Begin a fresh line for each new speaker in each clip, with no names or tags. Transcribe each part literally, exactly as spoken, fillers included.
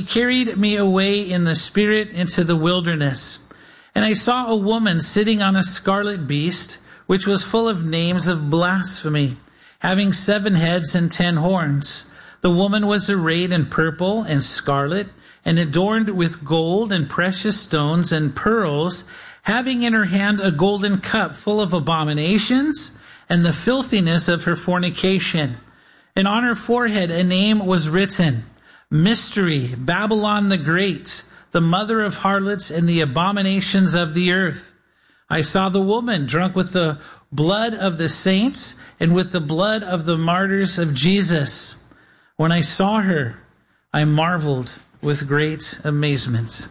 carried me away in the spirit into the wilderness. And I saw a woman sitting on a scarlet beast, which was full of names of blasphemy, having seven heads and ten horns. The woman was arrayed in purple and scarlet, and adorned with gold and precious stones and pearls, having in her hand a golden cup full of abominations and the filthiness of her fornication. And on her forehead a name was written, Mystery, Babylon the Great, the mother of harlots and the abominations of the earth. I saw the woman drunk with the blood of the saints and with the blood of the martyrs of Jesus. When I saw her, I marveled with great amazement.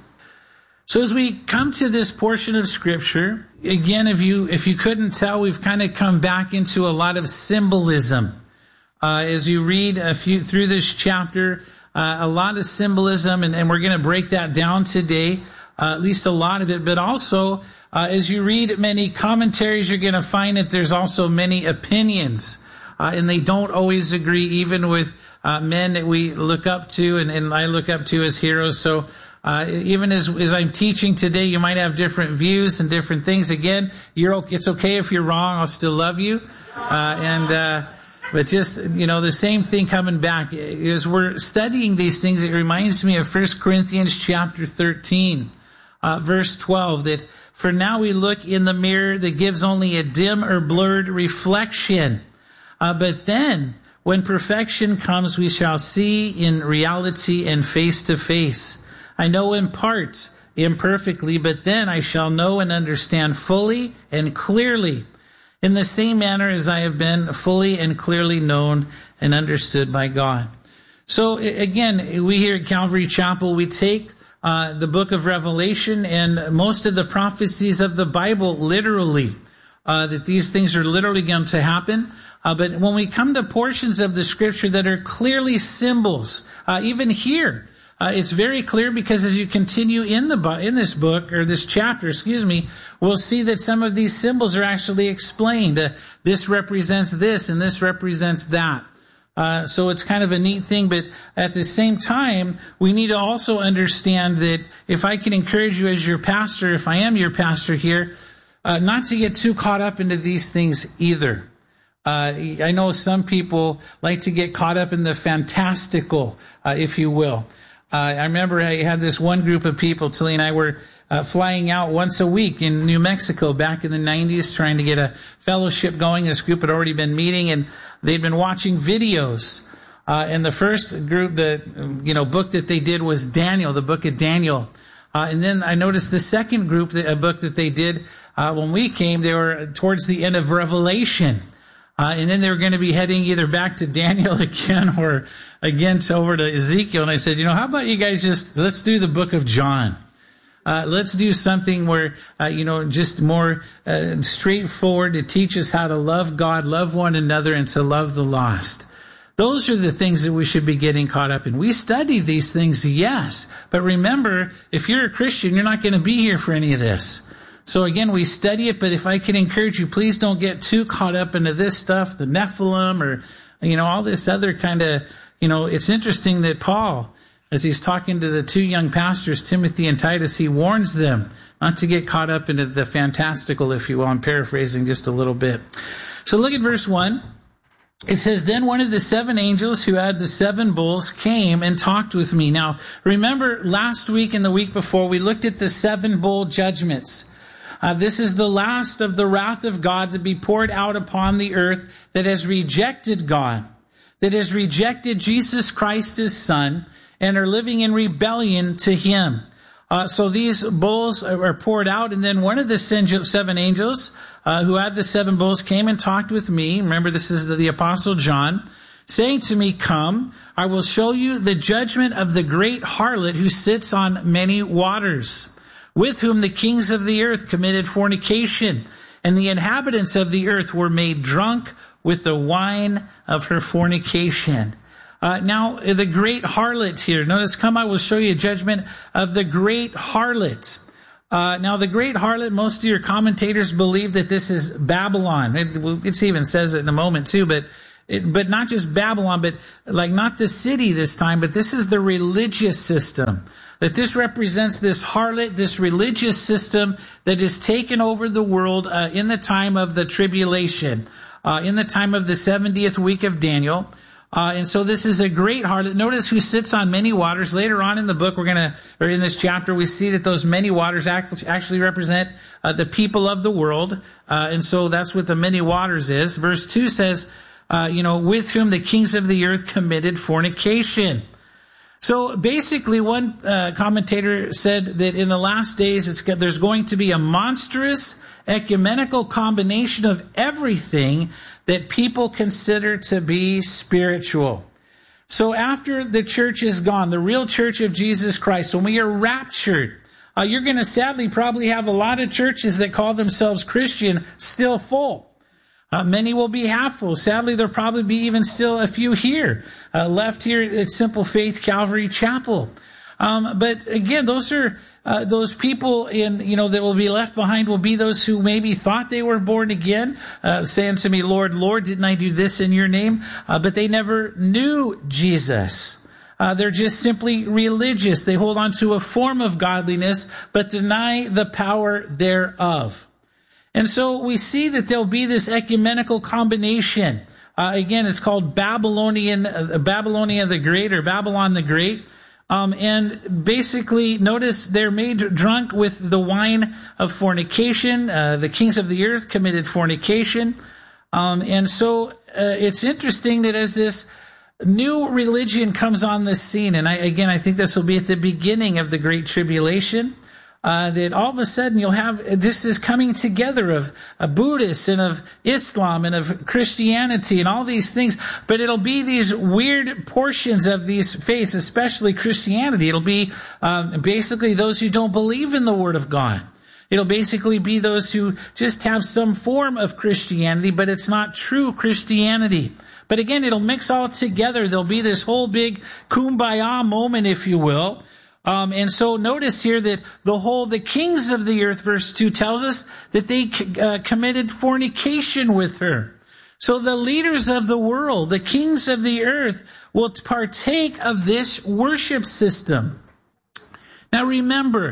So as we come to this portion of Scripture, again, if you if you couldn't tell, we've kind of come back into a lot of symbolism. Uh, as you read a few through this chapter, uh, a lot of symbolism, and, and we're going to break that down today, uh, at least a lot of it. But also, uh, as you read many commentaries, you're going to find that there's also many opinions, uh, and they don't always agree, even with uh, men that we look up to, and, and I look up to as heroes. So uh, even as as I'm teaching today, you might have different views and different things. Again, you're it's okay if you're wrong. I'll still love you, uh, and. Uh, But just, you know, the same thing coming back. As we're studying these things, it reminds me of First Corinthians chapter thirteen, uh, verse twelve, that for now we look in the mirror that gives only a dim or blurred reflection. Uh, but then, when perfection comes, we shall see in reality and face to face. I know in part, imperfectly, but then I shall know and understand fully and clearly, in the same manner as I have been fully and clearly known and understood by God. So again, we here at Calvary Chapel, we take uh, the book of Revelation and most of the prophecies of the Bible literally, uh, that these things are literally going to happen. Uh, but when we come to portions of the Scripture that are clearly symbols, uh, even here, Uh, it's very clear, because as you continue in the in this book, or this chapter, excuse me, we'll see that some of these symbols are actually explained. Uh, this represents this, and this represents that. Uh, so it's kind of a neat thing, but at the same time, we need to also understand that if I can encourage you as your pastor, if I am your pastor here, uh, not to get too caught up into these things either. Uh, I know some people like to get caught up in the fantastical, uh, if you will. Uh, I remember I had this one group of people, Tilly and I were uh, flying out once a week in New Mexico back in the nineties, trying to get a fellowship going. This group had already been meeting, and they'd been watching videos. Uh, and the first group, the you know book that they did was Daniel, the book of Daniel. Uh, and then I noticed the second group, a book that they did uh, when we came, they were towards the end of Revelation. Uh, and then they were going to be heading either back to Daniel again or again to over to Ezekiel. And I said, you know, how about you guys just, let's do the book of John. Uh, let's do something where, uh, you know, just more uh, straightforward to teach us how to love God, love one another, and to love the lost. Those are the things that we should be getting caught up in. We study these things, yes. But remember, if you're a Christian, you're not going to be here for any of this. So again, we study it, but if I can encourage you, please don't get too caught up into this stuff, the Nephilim, or, you know, all this other kind of, you know, it's interesting that Paul, as he's talking to the two young pastors, Timothy and Titus, he warns them not to get caught up into the fantastical, if you will. I'm paraphrasing just a little bit. So look at verse one. It says, then one of the seven angels who had the seven bowls came and talked with me. Now, remember last week and the week before, we looked at the seven bowl judgments. Uh, this is the last of the wrath of God to be poured out upon the earth that has rejected God, that has rejected Jesus Christ, his Son, and are living in rebellion to him. Uh, so these bowls are poured out, and then one of the seven angels uh, who had the seven bowls came and talked with me. Remember, this is the, the Apostle John, saying to me, come, I will show you the judgment of the great harlot who sits on many waters, with whom the kings of the earth committed fornication, and the inhabitants of the earth were made drunk with the wine of her fornication. Uh, now, the great harlot here. Notice, come, I will show you a judgment of the great harlot. Uh, now, the great harlot, most of your commentators believe that this is Babylon. It, it even says it in a moment too, but it, but not just Babylon, but like not the city this time, but this is the religious system. That this represents this harlot, this religious system that is taken over the world uh, in the time of the tribulation, uh, in the time of the seventieth week of Daniel. Uh, and so this is a great harlot. Notice who sits on many waters. Later on in the book, we're going to, or in this chapter, we see that those many waters act, actually represent uh, the people of the world. Uh, and so that's what the many waters is. Verse two says, uh, you know, with whom the kings of the earth committed fornication. So basically, one uh, commentator said that in the last days, it's there's going to be a monstrous ecumenical combination of everything that people consider to be spiritual. So after the church is gone, the real church of Jesus Christ, when we are raptured, uh, you're going to sadly probably have a lot of churches that call themselves Christian still full. Uh, many will be half full. Sadly, there'll probably be even still a few here, uh, left here at Simple Faith Calvary Chapel. Um, but again, those are, uh, those people in, you know, that will be left behind will be those who maybe thought they were born again, uh, saying to me, Lord, Lord, didn't I do this in your name? Uh, but they never knew Jesus. Uh, they're just simply religious. They hold on to a form of godliness, but deny the power thereof. And so we see that there'll be this ecumenical combination. Uh, again, it's called Babylonian, uh, Babylonia the Great, or Babylon the Great. Um, and basically, notice they're made drunk with the wine of fornication. Uh, the kings of the earth committed fornication. Um, and so uh, it's interesting that as this new religion comes on the scene, and I, again, I think this will be at the beginning of the Great Tribulation, Uh, that all of a sudden you'll have, this is coming together of uh, Buddhists and of Islam and of Christianity and all these things, but it'll be these weird portions of these faiths, especially Christianity. It'll be um, basically those who don't believe in the Word of God. It'll basically be those who just have some form of Christianity, but it's not true Christianity. But again, it'll mix all together. There'll be this whole big kumbaya moment, if you will. Um, and so notice here that the whole, the kings of the earth, verse two tells us that they uh, committed fornication with her. So the leaders of the world, the kings of the earth, will partake of this worship system. Now remember,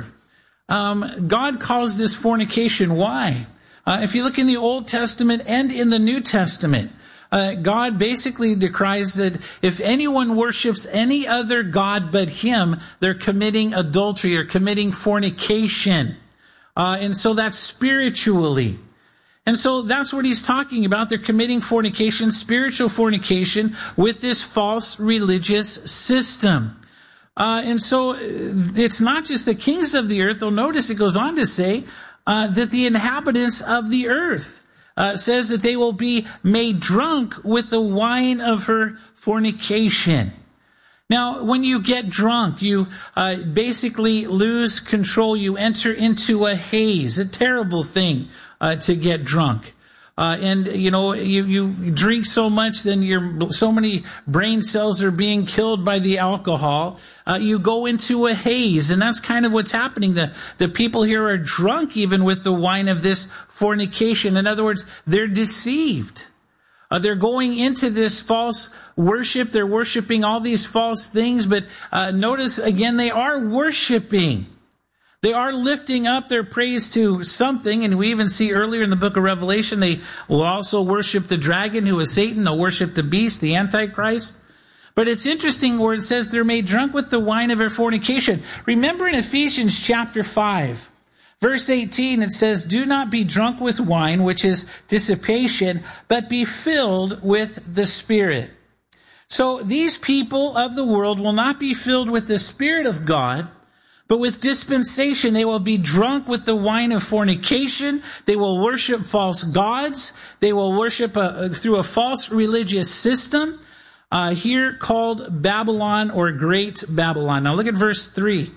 um, God calls this fornication. Why? Uh, if you look in the Old Testament and in the New Testament, Uh, God basically decries that if anyone worships any other god but him, they're committing adultery or committing fornication. Uh, and so that's spiritually. And so that's what he's talking about. They're committing fornication, spiritual fornication, with this false religious system. Uh, and so it's not just the kings of the earth. Though notice it goes on to say uh, that the inhabitants of the earth, Uh, says that they will be made drunk with the wine of her fornication. Now, when you get drunk, you uh, basically lose control. You enter into a haze, a terrible thing uh, to get drunk. Uh, and, you know, you, you drink so much, then your so many brain cells are being killed by the alcohol. Uh, you go into a haze, and that's kind of what's happening. The, the people here are drunk even with the wine of this fornication. In other words, they're deceived. Uh, they're going into this false worship. They're worshiping all these false things, but uh, notice again, they are worshiping. They are lifting up their praise to something, and we even see earlier in the book of Revelation, they will also worship the dragon, who is Satan. They'll worship the beast, the Antichrist. But it's interesting where it says they're made drunk with the wine of her fornication. Remember in Ephesians chapter five, verse eighteen, it says, "Do not be drunk with wine, which is dissipation, but be filled with the Spirit." So these people of the world will not be filled with the Spirit of God, but with dispensation. They will be drunk with the wine of fornication. They will worship false gods. They will worship a, through a false religious system, uh, here called Babylon, or Great Babylon. Now look at verse three.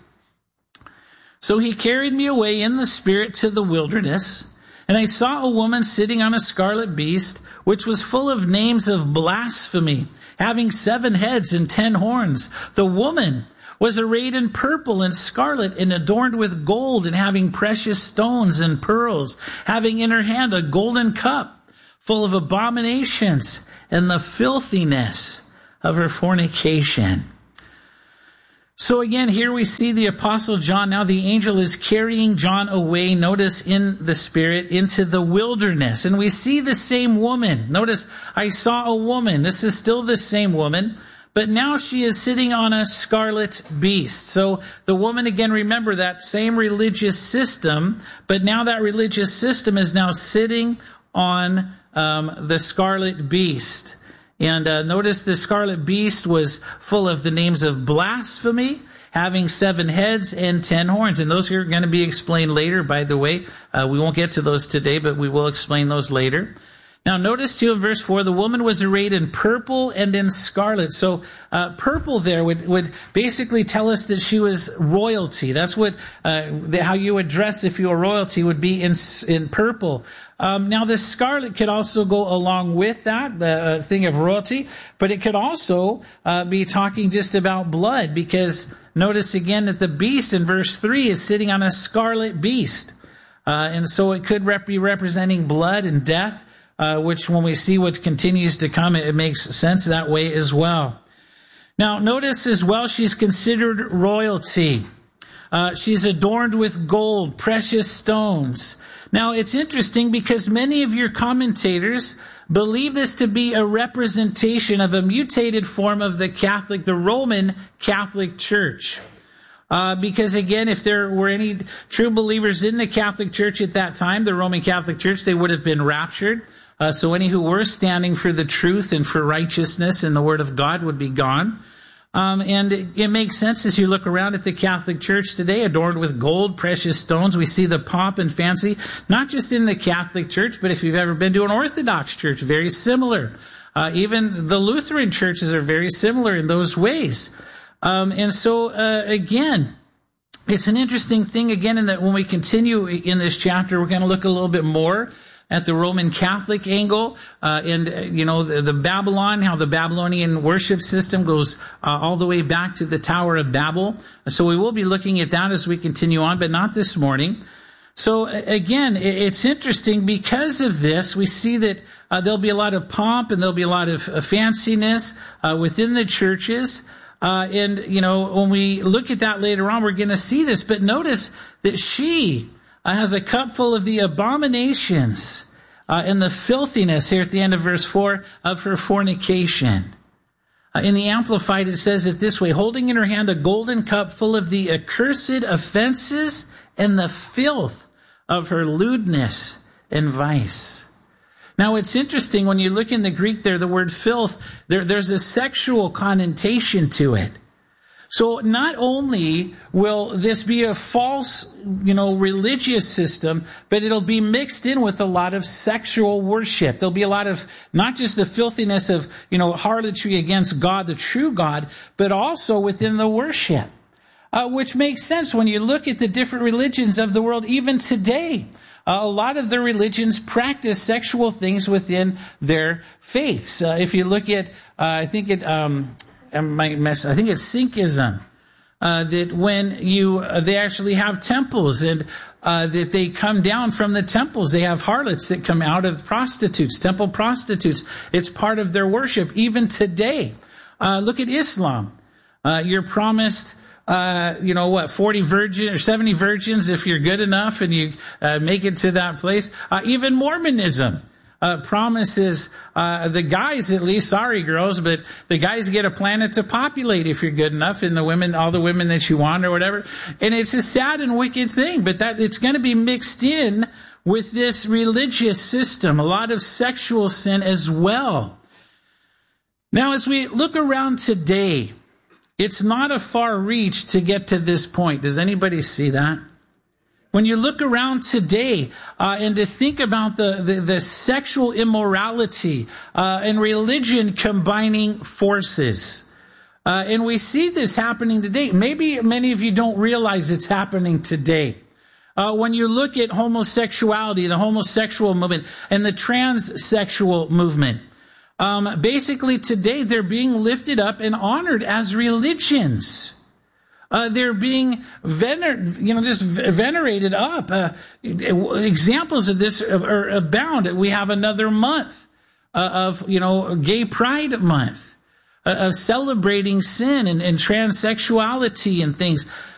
"So he carried me away in the Spirit to the wilderness, and I saw a woman sitting on a scarlet beast, which was full of names of blasphemy, having seven heads and ten horns. The woman was arrayed in purple and scarlet, and adorned with gold, and having precious stones and pearls, having in her hand a golden cup full of abominations and the filthiness of her fornication. So again, here we see the Apostle John. Now the angel is carrying John away, notice, in the Spirit, into the wilderness. And we see the same woman. Notice, I saw a woman. This is still the same woman, but now she is sitting on a scarlet beast. So the woman, again, remember that same religious system, but now that religious system is now sitting on um, the scarlet beast. And uh, notice the scarlet beast was full of the names of blasphemy, having seven heads and ten horns. And those are going to be explained later, by the way. Uh, we won't get to those today, but we will explain those later. Now notice too in verse four, the woman was arrayed in purple and in scarlet. So uh, purple there would, would basically tell us that she was royalty. That's what uh, the, how you would dress if you were royalty would be in, in purple. Um, now, the scarlet could also go along with that, the uh, thing of royalty, but it could also uh, be talking just about blood, because notice again that the beast in verse three is sitting on a scarlet beast. Uh, and so it could rep- be representing blood and death, uh, which when we see what continues to come, it, it makes sense that way as well. Now, notice as well, she's considered royalty. Uh, she's adorned with gold, precious stones. Now, it's interesting because many of your commentators believe this to be a representation of a mutated form of the Catholic, the Roman Catholic Church. Uh, because again, if there were any true believers in the Catholic Church at that time, the Roman Catholic Church, they would have been raptured. Uh, so any who were standing for the truth and for righteousness and the Word of God would be gone. Um, and it, it makes sense as you look around at the Catholic Church today, adorned with gold, precious stones. We see the pomp and fancy, not just in the Catholic Church, but if you've ever been to an Orthodox church, very similar. Uh, even the Lutheran churches are very similar in those ways. Um, and so, uh, again, it's an interesting thing, again, in that when we continue in this chapter, we're going to look a little bit more at the Roman Catholic angle, uh, and, uh, you know, the, the Babylon, how the Babylonian worship system goes uh, all the way back to the Tower of Babel. So we will be looking at that as we continue on, but not this morning. So again, it's interesting because of this, we see that uh, there'll be a lot of pomp and there'll be a lot of uh, fanciness uh, within the churches. Uh, and, you know, when we look at that later on, we're going to see this. But notice that she Uh, has a cup full of the abominations uh, and the filthiness, here at the end of verse four, of her fornication. Uh, in the Amplified, it says it this way: holding in her hand a golden cup full of the accursed offenses and the filth of her lewdness and vice. Now, it's interesting when you look in the Greek there, the word filth, there, there's a sexual connotation to it. So not only will this be a false, you know, religious system, but it'll be mixed in with a lot of sexual worship. There'll be a lot of not just the filthiness of, you know, harlotry against God, the true God, but also within the worship, uh, which makes sense when you look at the different religions of the world, even today. Uh, a lot of the religions practice sexual things within their faiths. Uh, if you look at, uh, I think it, um, I might mess, I think it's Sikhism, uh, that when you, uh, they actually have temples, and uh, that they come down from the temples. They have harlots that come out of prostitutes, temple prostitutes. It's part of their worship, even today. Uh, look at Islam. Uh, you're promised, uh, you know what, forty virgins or seventy virgins if you're good enough and you uh, make it to that place. Uh, even Mormonism. Uh, promises, uh, the guys at least, sorry girls, but the guys get a planet to populate if you're good enough, and the women, all the women that you want or whatever. And it's a sad and wicked thing, but that it's going to be mixed in with this religious system, a lot of sexual sin as well. Now, as we look around today, it's not a far reach to get to this point. Does anybody see that? When you look around today uh, and to think about the, the, the sexual immorality uh, and religion combining forces, uh, and we see this happening today. Maybe many of you don't realize it's happening today. Uh, when you look at homosexuality, the homosexual movement, and the transsexual movement, um, basically today they're being lifted up and honored as religions. Uh, they're being vener- you know, just venerated up. Uh, examples of this are abound. We have another month uh, of, you know, Gay Pride Month, uh, of celebrating sin and, and transsexuality and things.